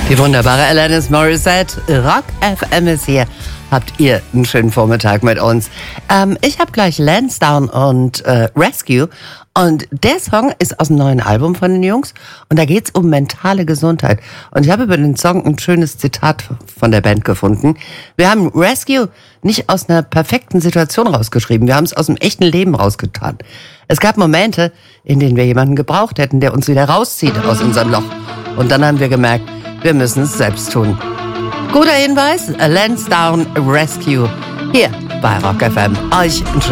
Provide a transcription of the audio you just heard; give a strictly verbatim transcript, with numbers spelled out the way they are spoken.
Die wunderbare Alanis Morissette, Rock F M ist hier. Habt ihr einen schönen Vormittag mit uns. Ähm, ich habe gleich Lansdowne und äh, Rescue. Und der Song ist aus dem neuen Album von den Jungs. Und da geht's um mentale Gesundheit. Und ich habe über den Song ein schönes Zitat von der Band gefunden. Wir haben Rescue nicht aus einer perfekten Situation rausgeschrieben. Wir haben es aus dem echten Leben rausgetan. Es gab Momente, in denen wir jemanden gebraucht hätten, der uns wieder rauszieht aus unserem Loch. Und dann haben wir gemerkt, wir müssen es selbst tun. Guter Hinweis, Lansdowne Rescue hier bei Rock F M. Euch einen schönen